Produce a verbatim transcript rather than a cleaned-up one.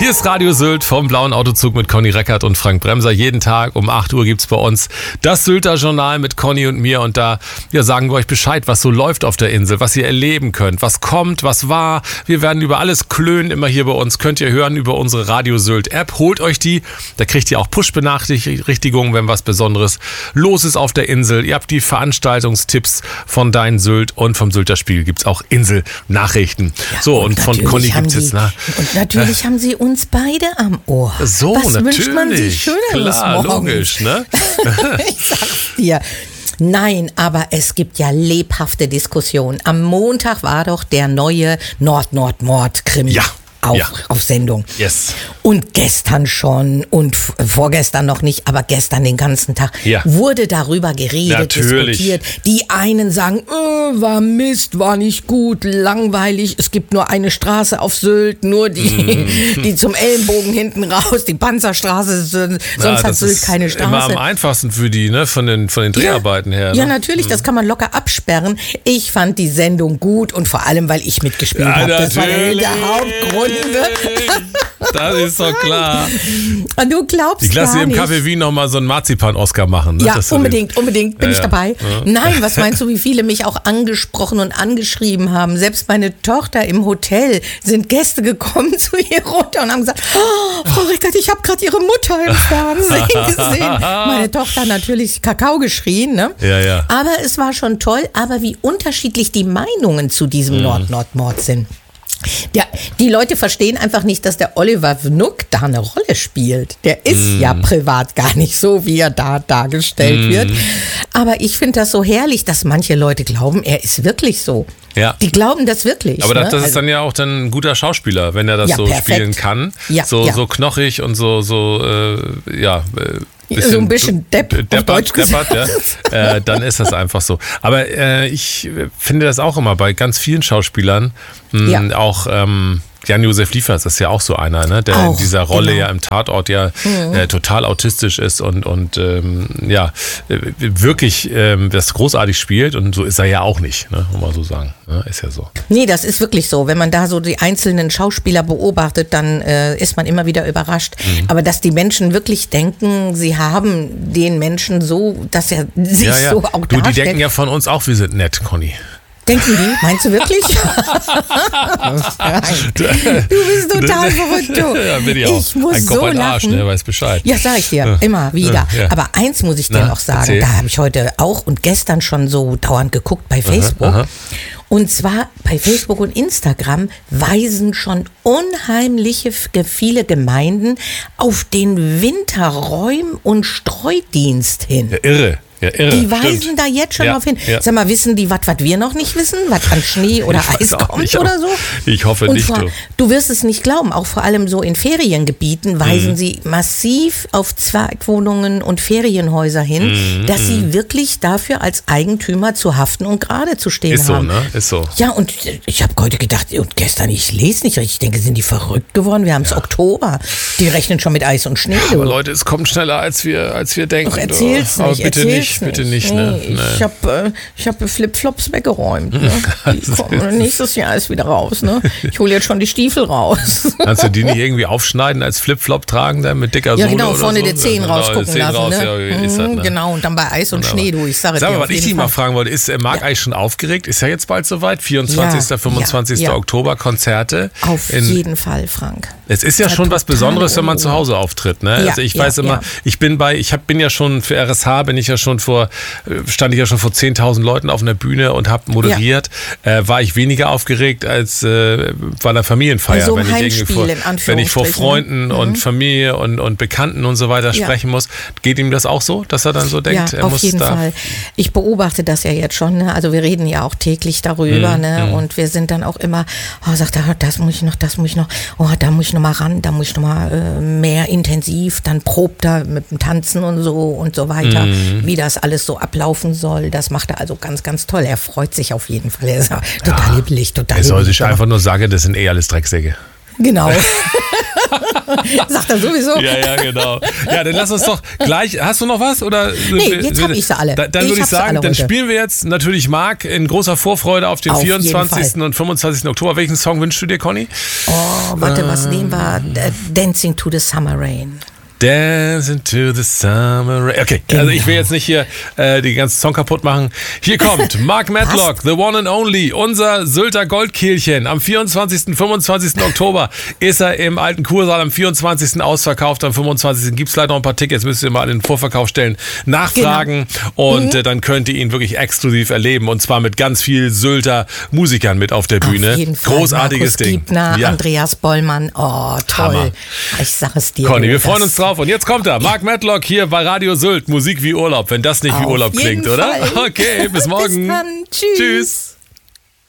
Hier ist Radio Sylt vom Blauen Autozug mit Conny Reckert und Frank Bremser. Jeden Tag um acht Uhr gibt's bei uns das Sylter Journal mit Conny und mir. Und da ja, sagen wir euch Bescheid, was so läuft auf der Insel, was ihr erleben könnt, was kommt, was war. Wir werden über alles klönen immer hier bei uns. Könnt ihr hören über unsere Radio Sylt App. Holt euch die. Da kriegt ihr auch Push-Benachrichtigungen, wenn was Besonderes los ist auf der Insel. Ihr habt die Veranstaltungstipps von Dein Sylt und vom Sylter Spiegel gibt's auch Insel-Nachrichten. Ja, so, und, und von Conny gibt's die, jetzt... Na, und natürlich äh, haben sie uns beide am Ohr. So, Was natürlich. wünscht man sich Schöneres Klar, morgens? logisch, ne? Ich sag's dir. Nein, aber es gibt ja lebhafte Diskussionen. Am Montag war doch der neue Nord-Nord-Mord-Krimi. Ja. Auch ja. auf Sendung. Yes. Und gestern schon und vorgestern noch nicht, aber gestern den ganzen Tag ja. wurde darüber geredet, Natürlich. diskutiert. Die einen sagen, äh, war Mist, war nicht gut, langweilig, es gibt nur eine Straße auf Sylt, nur die, mm. die zum Ellenbogen hinten raus, die Panzerstraße, sonst Na, hat Sylt keine Straße. Immer am einfachsten für die, ne, von den, von den Dreharbeiten ja, her. Ne? Ja, natürlich, das kann man locker absperren. Ich fand die Sendung gut und vor allem, weil ich mitgespielt ja, habe. Das war der, der Hauptgrund. Das ist doch klar. Und du glaubst ich lasse gar im nicht. Café Wien nochmal so einen Marzipan-Oscar machen. Ne? Ja, das unbedingt, unbedingt bin ja, ich dabei. Ja. Nein, was meinst du, wie viele mich auch angesprochen und angeschrieben haben? Selbst meine Tochter im Hotel sind Gäste gekommen zu ihr runter und haben gesagt, oh, Frau Reckert, ich habe gerade Ihre Mutter im Fernsehen gesehen. Meine Tochter hat natürlich Kakao geschrien, ne? Ja, ja. Aber es war schon toll, aber wie unterschiedlich die Meinungen zu diesem mhm. Nord-Nord-Mord sind. Ja, die Leute verstehen einfach nicht, dass der Oliver Wnuk da eine Rolle spielt. Der ist mm. ja privat gar nicht so, wie er da dargestellt mm. wird. Aber ich finde das so herrlich, dass manche Leute glauben, er ist wirklich so. Ja. Die glauben das wirklich. Aber das, ne? das ist also, dann ja auch dann ein guter Schauspieler, wenn er das ja, so perfekt. spielen kann. Ja, so, ja. so knochig und so, so äh, ja... Äh, Bisschen, so ein bisschen Depp, deppert, auf Deutsch deppert, ja. äh, dann ist das einfach so. Aber äh, ich finde das auch immer bei ganz vielen Schauspielern, mh, ja. auch ähm, Jan-Josef Liefers ist ja auch so einer, ne, der auch, in dieser Rolle genau. ja im Tatort ja mhm. äh, total autistisch ist und, und ähm, ja, äh, wirklich ähm, das großartig spielt und so ist er ja auch nicht, ne, muss man so sagen. Ja, ist ja so. Nee, das ist wirklich so. Wenn man da so die einzelnen Schauspieler beobachtet, dann äh, ist man immer wieder überrascht. Mhm. Aber dass die Menschen wirklich denken, sie haben den Menschen so, dass er sich ja, ja. so auch du, darstellt. Die denken ja von uns auch, wir sind nett, Conny. Denken die? Meinst du wirklich? Du bist total verrückt, du. Ja, bin ich auch. Ich muss ein Kopf, so ein Arsch, lachen. Ne, weiß Bescheid. Ja, sag ich dir, immer wieder. Ja. Aber eins muss ich dir Na, noch sagen, erzähl. da habe ich heute auch und gestern schon so dauernd geguckt bei Facebook. Aha, aha. Und zwar bei Facebook und Instagram weisen schon unheimliche viele Gemeinden auf den Winterräum- und Streudienst hin. Ja, irre. Ja, irre, die weisen stimmt. da jetzt schon ja, drauf hin. Ja. Sag mal, wissen die was, was wir noch nicht wissen? Was an Schnee oder Eis kommt nicht, oder so? Ich hoffe und nicht. Vor, du. du wirst es nicht glauben, auch vor allem so in Feriengebieten weisen mhm. sie massiv auf Zweitwohnungen und Ferienhäuser hin, mhm. dass sie wirklich dafür als Eigentümer zu haften und gerade zu stehen Ist haben. so, ne? Ist so. Ja, und ich habe heute gedacht, und gestern, ich lese nicht richtig, ich denke, sind die verrückt geworden? Wir haben es ja. Oktober. Die rechnen schon mit Eis und Schnee. Aber Leute, es kommt schneller, als wir, als wir denken. Doch, erzähl's aber nicht, bitte erzähl's nicht, bitte nicht. Nee, Ne? ich Nee. habe ich hab Flipflops weggeräumt. Ne? Die kommen, nächstes Jahr ist wieder raus. Ne? Ich hole jetzt schon die Stiefel raus. Kannst du die nicht irgendwie aufschneiden, als Flipflop tragen, dann mit dicker Sohle? Ja, genau, vorne oder so? die Zehen ja, rausgucken Zehen lassen. raus, Ne? ja, ist das, ne? Genau, und dann bei Eis und Wunderbar. Schnee, du, ich sage Sag dir mal, auf was ich jeden dich mal Fall. fragen wollte, ist Marc Ja. eigentlich schon aufgeregt? Ist ja jetzt bald soweit, vierundzwanzigster Ja, fünfundzwanzigster ja, ja. Oktober, Konzerte. Auf in, jeden Fall, Frank. Es ist ja, Ja, schon was total Besonderes, wenn man Unruhe. zu Hause auftritt. Ne? Ja, also ich ja, weiß immer, ja. ich bin bei, ich hab, bin ja schon für R S H, bin ich ja schon vor, stand ich ja schon vor zehntausend Leuten auf einer Bühne und habe moderiert. Ja. Äh, war ich weniger aufgeregt als äh, bei einer Familienfeier, Bei so einem wenn, ich irgendwie Heimspiel, vor, in wenn ich vor Anführungsstrichen, Freunden ne? und Mhm. Familie und, und Bekannten und so weiter Ja. sprechen muss. Geht ihm das auch so, dass er dann so denkt, Ja, er auf muss jeden da... Fall. Ich beobachte das ja jetzt schon. Ne? Also wir reden ja auch täglich darüber. Mhm. Ne? Und wir sind dann auch immer, oh, sagt er, das muss ich noch, das muss ich noch, oh, da muss ich noch mal ran, da muss ich noch mal äh, mehr intensiv, dann probt er mit dem Tanzen und so und so weiter, Mhm. wie das alles so ablaufen soll. Das macht er also ganz, ganz toll. Er freut sich auf jeden Fall. Er ist ja total hibbelig, total Er soll hibbelig. sich einfach nur sagen, das sind eh alles Drecksäcke. Genau. Sagt er sowieso. Ja, ja, genau. Ja, dann lass uns doch gleich, hast du noch was? Oder? Nee, jetzt habe ich sie alle. Da, dann ich würde ich sagen, dann heute. spielen wir jetzt natürlich Marc in großer Vorfreude auf den auf vierundzwanzigsten und fünfundzwanzigsten Oktober. Welchen Song wünschst du dir, Conny? Oh, warte, ähm, was nehmen wir? Dancing to the Summer Rain. Dancing to the Summer Rain. Okay, genau. Also ich will jetzt nicht hier äh, die ganze Song kaputt machen. Hier kommt Mark Matlock, the one and only, unser Sylter Goldkehlchen. Am vierundzwanzigsten, fünfundzwanzigsten Oktober ist er im alten Kursaal, am vierundzwanzigsten ausverkauft, am fünfundzwanzigsten gibt es leider noch ein paar Tickets, müsst ihr mal an den Vorverkaufsstellen nachfragen. Genau. Und mhm. äh, dann könnt ihr ihn wirklich exklusiv erleben und zwar mit ganz viel Sylter Musikern mit auf der Bühne. Auf jeden Fall. Großartiges Markus Ding. Giebner, ja. Andreas Bollmann, oh toll. Hammer. Ich sag es dir. Conny, wir freuen uns drauf. Und jetzt kommt er, Mark Matlock hier bei Radio Sylt. Musik wie Urlaub, wenn das nicht wie Urlaub klingt, Fall. oder? Okay, bis morgen. Bis dann. Tschüss. Tschüss.